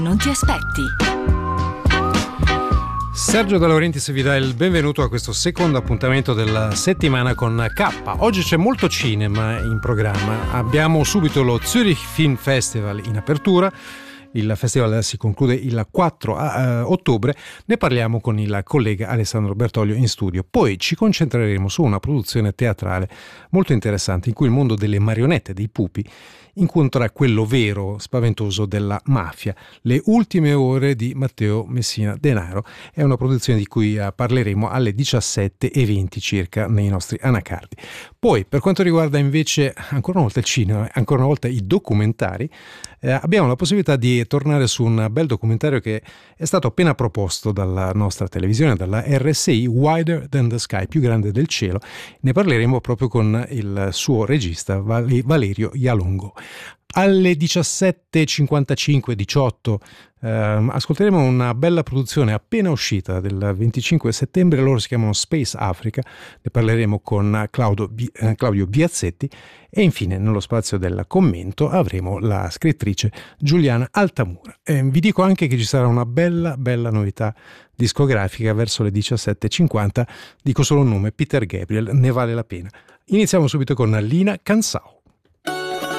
Non ti aspetti. Sergio De Laurentiis vi dà il benvenuto a questo secondo appuntamento della settimana con K. Oggi c'è molto cinema in programma. Abbiamo subito lo Zurich Film Festival in apertura. Il festival si conclude il 4 ottobre, ne parliamo con il collega Alessandro Bertoglio in studio. Poi ci concentreremo su una produzione teatrale molto interessante in cui il mondo delle marionette, dei pupi, incontra quello vero, spaventoso della mafia. Le ultime ore di Matteo Messina Denaro è una produzione di cui parleremo alle 17:20 circa nei nostri anacardi. Poi, per quanto riguarda invece ancora una volta il cinema, ancora una volta i documentari, abbiamo la possibilità di tornare su un bel documentario che è stato appena proposto dalla nostra televisione, dalla RSI, Wider Than the Sky, più grande del cielo. Ne parleremo proprio con il suo regista Valerio Jalongo. Alle 17:55-18 ascolteremo una bella produzione appena uscita del 25 settembre. Loro si chiamano Space Africa, ne parleremo con Claudio Biazzetti, e infine nello spazio del commento avremo la scrittrice Giuliana Altamura. Vi dico anche che ci sarà una bella novità discografica verso le 17:50. Dico solo un nome: Peter Gabriel, ne vale la pena. Iniziamo subito con Lina Cansao.